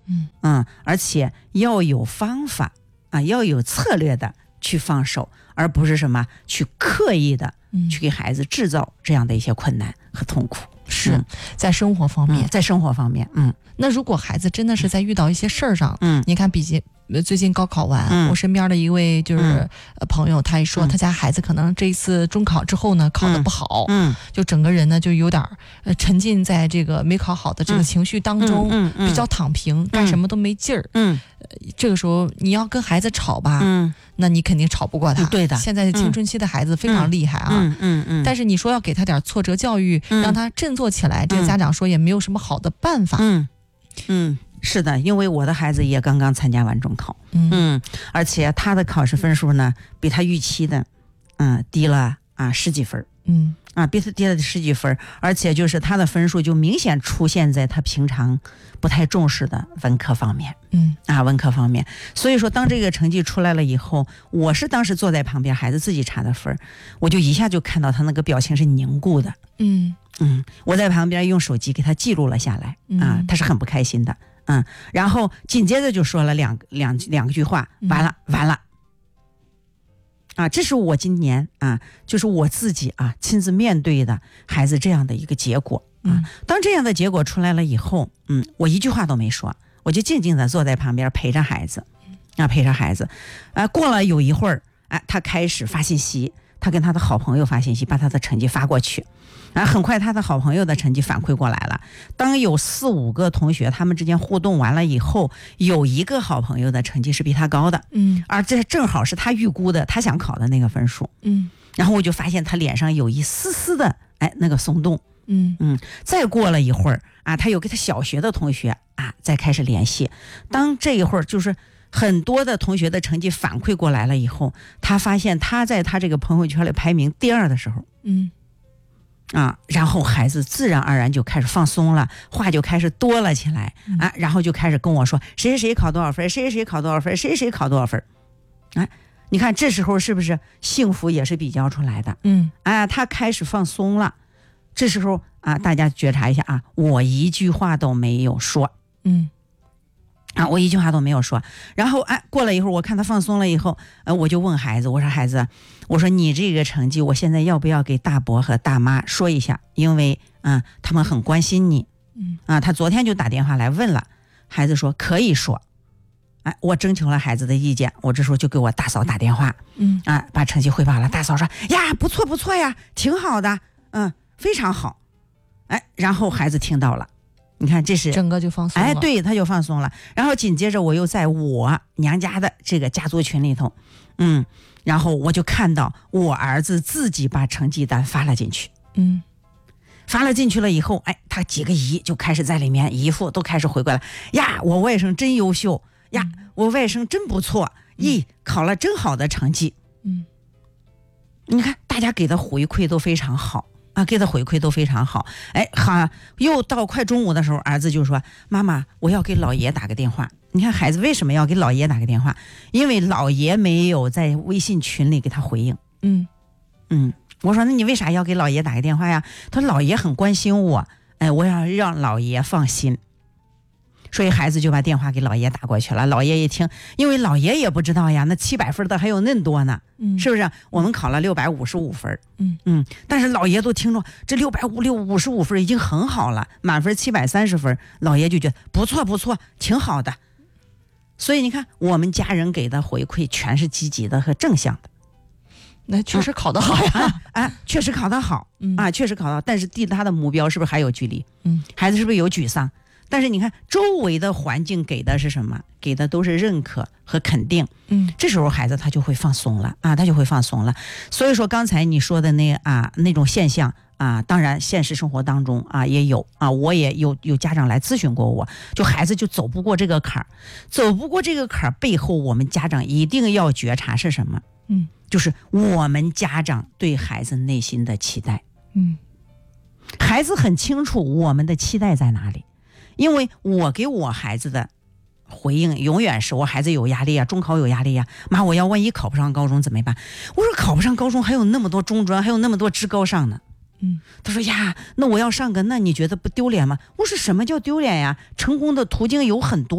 而且要有方法啊，要有策略的去放手，而不是什么去刻意的去给孩子制造这样的一些困难和痛苦。 是在生活方面， 在生活方面， 那如果孩子真的是在遇到一些事儿上，你看，最近高考完，我身边的一位就是朋友，他也说他家孩子可能这一次中考之后呢，考得不好，就整个人呢就有点沉浸在这个没考好的这个情绪当中，比较躺平，干什么都没劲儿。这个时候你要跟孩子吵吧，那你肯定吵不过他。 对的， 现在青春期的孩子非常厉害啊，但是你说要给他点挫折教育，让他振作起来，这个家长说也没有什么好的办法。 是的，因为我的孩子也刚刚参加完中考，而且他的考试分数呢比他预期的，低了10几分，比他低了10几分，而且就是他的分数就明显出现在他平常不太重视的文科方面，文科方面。所以说，当这个成绩出来了以后，我是当时坐在旁边，孩子自己查的分，我就一下就看到他那个表情是凝固的，我在旁边用手机给他记录了下来，他是很不开心的。然后紧接着就说了两句话，完了，这是我今年就是我自己亲自面对的孩子这样的一个结果当这样的结果出来了以后，我一句话都没说，我就静静的坐在旁边陪着孩子，过了有一会儿，他开始发信息，他跟他的好朋友发信息，把他的成绩发过去。很快他的好朋友的成绩反馈过来了，当有4、5个同学他们之间互动完了以后，有一个好朋友的成绩是比他高的，而这正好是他预估的他想考的那个分数，然后我就发现他脸上有一丝丝的那个松动，再过了一会儿他有跟他小学的同学再开始联系，当这一会儿就是很多的同学的成绩反馈过来了以后，他发现他在他这个朋友圈里排名第2的时候，然后孩子自然而然就开始放松了，话就开始多了起来然后就开始跟我说谁谁谁考多少分，谁谁谁考多少分，谁谁谁考多少分你看这时候是不是幸福也是比较出来的？他开始放松了，这时候大家觉察一下我一句话都没有说，我一句话都没有说。然后过了一会儿，我看他放松了以后，我就问孩子，我说孩子，我说你这个成绩我现在要不要给大伯和大妈说一下，因为他们很关心你。他昨天就打电话来问了，孩子说可以说。我征求了孩子的意见，我这时候就给我大嫂打电话，把成绩汇报了。大嫂说呀，不错呀，挺好的，非常好。然后孩子听到了，你看这是整个就放松了， 对，他就放松了。然后紧接着我又在我娘家的这个家族群里头，然后我就看到我儿子自己把成绩单发了进去，发了进去了以后，他几个姨就开始在里面，姨父都开始回过来呀，我外甥真优秀呀，我外甥真不错，考了真好的成绩。你看大家给的回馈都非常好。给的回馈都非常好。又到快中午的时候，儿子就说妈妈，我要给老爷打个电话。你看孩子为什么要给老爷打个电话？因为老爷没有在微信群里给他回应。我说那你为啥要给老爷打个电话呀？他说老爷很关心我，我要让老爷放心。所以孩子就把电话给老爷打过去了。老爷一听，因为老爷也不知道呀，那700分的还有那么多呢，是不是？我们考了655分，但是老爷都听着这655分已经很好了，满分730分，老爷就觉得不错，挺好的。所以你看，我们家人给的回馈全是积极的和正向的。 那确实考得好呀， 确实考得好确实考得好，但是离他的目标是不是还有距离？孩子是不是有沮丧？但是你看周围的环境给的是什么？给的都是认可和肯定。这时候孩子他就会放松了他就会放松了。所以说刚才你说的那种现象当然现实生活当中也有我也有家长来咨询过我，就孩子就走不过这个坎儿，走不过这个坎儿背后，我们家长一定要觉察是什么？就是我们家长对孩子内心的期待。孩子很清楚我们的期待在哪里。因为我给我孩子的回应永远是我孩子有压力中考有压力妈，我要万一考不上高中怎么办？我说考不上高中还有那么多中专，还有那么多职高上呢。他说呀，那我要上个，那你觉得不丢脸吗？我说什么叫丢脸呀？成功的途径有很多。